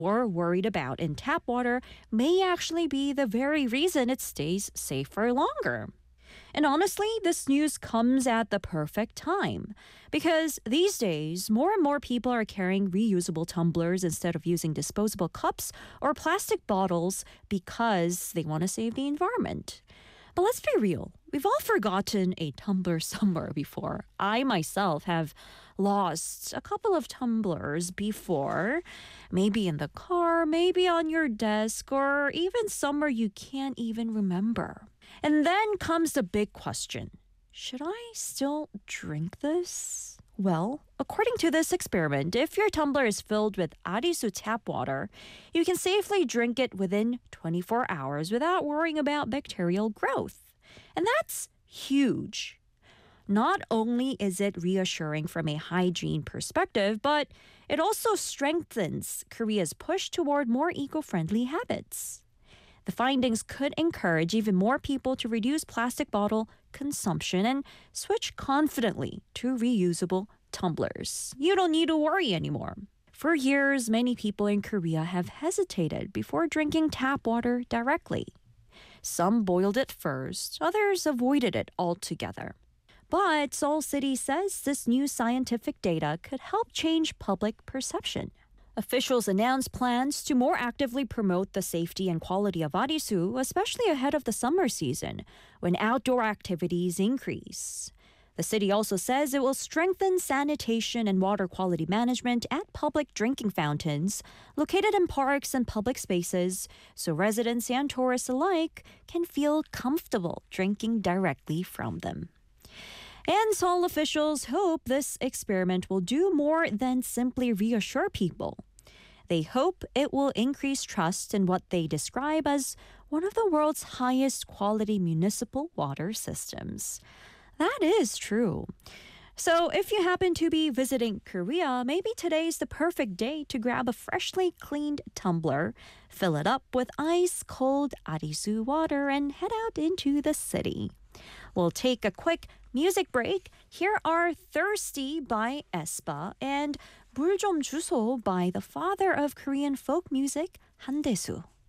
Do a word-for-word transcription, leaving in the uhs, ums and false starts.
we're worried about in tap water may actually be the very reason it stays safe for longer. And honestly, this news comes at the perfect time because these days, more and more people are carrying reusable tumblers instead of using disposable cups or plastic bottles because they want to save the environment. But let's be real. We've all forgotten a tumbler somewhere before. I myself have lost a couple of tumblers before, maybe in the car, maybe on your desk, or even somewhere you can't even remember. And then comes the big question. Should I still drink this? Well, according to this experiment, if your tumbler is filled with Arisu tap water, you can safely drink it within twenty-four hours without worrying about bacterial growth. And that's huge. Not only is it reassuring from a hygiene perspective, but it also strengthens Korea's push toward more eco-friendly habits. The findings could encourage even more people to reduce plastic bottle consumption and switch confidently to reusable tumblers. You don't need to worry anymore. For years, many people in Korea have hesitated before drinking tap water directly. Some boiled it first, others avoided it altogether. But Seoul City says this new scientific data could help change public perception. Officials announced plans to more actively promote the safety and quality of Arisu, especially ahead of the summer season, when outdoor activities increase. The city also says it will strengthen sanitation and water quality management at public drinking fountains located in parks and public spaces so residents and tourists alike can feel comfortable drinking directly from them. And Seoul officials hope this experiment will do more than simply reassure people. They hope it will increase trust in what they describe as one of the world's highest quality municipal water systems. That is true. So if you happen to be visiting Korea, maybe today's the perfect day to grab a freshly cleaned tumbler, fill it up with ice-cold Arisu water, and head out into the city. We'll take a quick music break. Here are Thirsty by aespa and 물 좀 주소 by the father of Korean folk music, Han Dae-soo.